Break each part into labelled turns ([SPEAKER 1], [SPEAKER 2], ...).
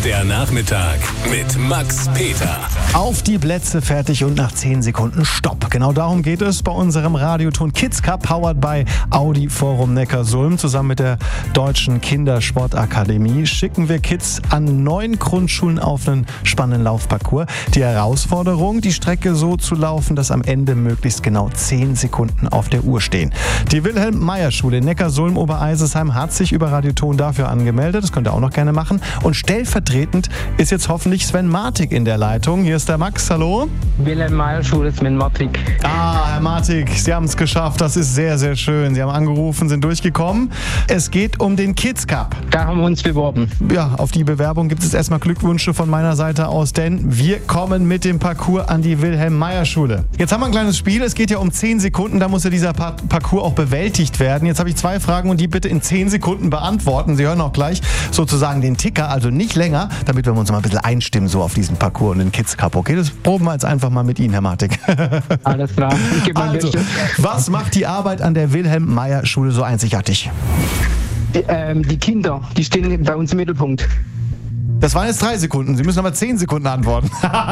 [SPEAKER 1] Der Nachmittag mit Max Peter.
[SPEAKER 2] Auf die Plätze, fertig und nach 10 Sekunden Stopp. Genau darum geht es bei unserem Radioton Kids Cup, powered by Audi Forum Neckarsulm. Zusammen mit der Deutschen Kindersportakademie schicken wir Kids an 9 Grundschulen auf einen spannenden Laufparcours. Die Herausforderung, die Strecke so zu laufen, dass am Ende möglichst genau 10 Sekunden auf der Uhr stehen. Die Wilhelm-Meyer-Schule in Neckarsulm-Obereisesheim hat sich über Radioton dafür angemeldet. Das könnt ihr auch noch gerne machen. Und stellvertretend ist jetzt hoffentlich Sven Martig in der Leitung. Hier ist der Max, hallo.
[SPEAKER 3] Wilhelm-Meyer-Schule, Sven Martig.
[SPEAKER 2] Herr Martig, Sie haben es geschafft. Das ist sehr, sehr schön. Sie haben angerufen, sind durchgekommen. Es geht um den Kids Cup.
[SPEAKER 3] Da haben wir uns beworben.
[SPEAKER 2] Ja, auf die Bewerbung gibt es erstmal Glückwünsche von meiner Seite aus, denn wir kommen mit dem Parcours an die Wilhelm-Meyer-Schule. Jetzt haben wir ein kleines Spiel. Es geht ja um 10 Sekunden. Da muss ja dieser Parcours auch bewältigt werden. Jetzt habe ich 2 Fragen und die bitte in 10 Sekunden beantworten. Sie hören auch gleich sozusagen den Ticker, also nicht länger, damit wir uns mal ein bisschen einstimmen so auf diesen Parcours und den Kids Cup. Okay, das proben wir jetzt einfach mal mit Ihnen, Herr Martig.
[SPEAKER 3] Alles klar.
[SPEAKER 2] Also, was macht die Arbeit an der Wilhelm-Meyer-Schule so einzigartig?
[SPEAKER 3] Die Kinder, die stehen bei uns im Mittelpunkt.
[SPEAKER 2] Das waren jetzt 3 Sekunden. Sie müssen aber 10 Sekunden antworten.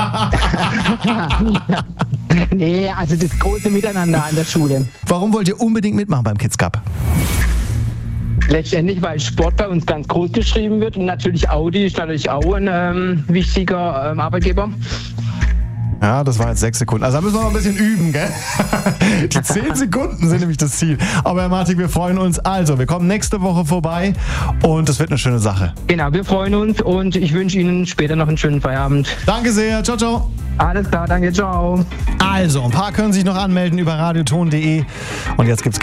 [SPEAKER 3] Nee, also das große Miteinander an der Schule.
[SPEAKER 2] Warum wollt ihr unbedingt mitmachen beim Kids Cup?
[SPEAKER 3] Letztendlich, weil Sport bei uns ganz groß geschrieben wird und natürlich Audi ist natürlich auch ein wichtiger Arbeitgeber.
[SPEAKER 2] Ja, das waren jetzt 6 Sekunden. Also da müssen wir noch ein bisschen üben, gell? Die 10 Sekunden sind nämlich das Ziel. Aber Herr Martig, wir freuen uns. Also, wir kommen nächste Woche vorbei und es wird eine schöne Sache.
[SPEAKER 3] Genau, wir freuen uns und ich wünsche Ihnen später noch einen schönen Feierabend.
[SPEAKER 2] Danke sehr. Ciao, ciao.
[SPEAKER 3] Alles klar, danke, ciao.
[SPEAKER 2] Also, ein paar können sich noch anmelden über radioton.de. Und jetzt gibt's